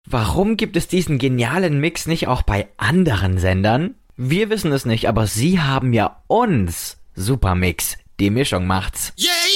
Warum gibt es diesen genialen Mix nicht auch bei anderen Sendern? Wir wissen es nicht, aber sie haben ja uns. Supermix, die Mischung macht's. Yeah!